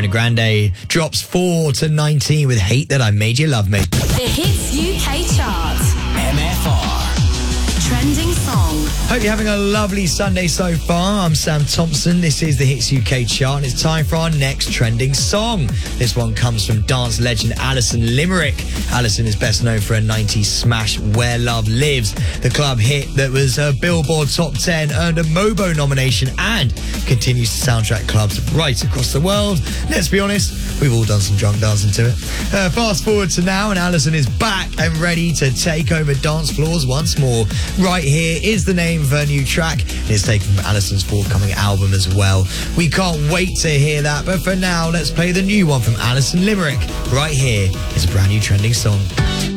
Ariana Grande drops 4 to 19 with Hate That I Made You Love Me. The Hits UK chart. MFR. Trending song. Hope you're having a lovely Sunday so far. I'm Sam Thompson. This is the Hits UK chart, and it's time for our next trending song. This one comes from dance legend Alison Limerick. Alison is best known for her 90s smash Where Love Lives, the club hit that was a Billboard Top 10, earned a Mobo nomination, and continues to soundtrack clubs right across the world. Let's be honest, we've all done some drunk dancing to it. Fast forward to now, and Alison is back and ready to take over dance floors once more. Right Here is the name of her new track. It's taken from Alison's forthcoming album as well. We can't wait to hear that, but for now, let's play the new one from Alison Limerick. Right Here is a brand new trending song.